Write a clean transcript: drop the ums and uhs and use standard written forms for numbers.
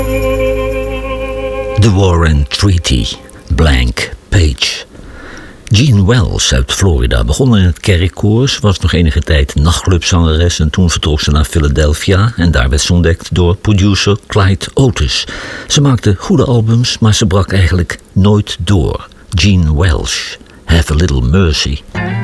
The Warren Treaty, Blank Page. Jean Wells uit Florida begon in het kerkkoor, was nog enige tijd nachtclubzangeres en toen vertrok ze naar Philadelphia en daar werd ze ontdekt door producer Clyde Otis. Ze maakte goede albums, maar ze brak eigenlijk nooit door. Jean Welsh, Have a Little Mercy.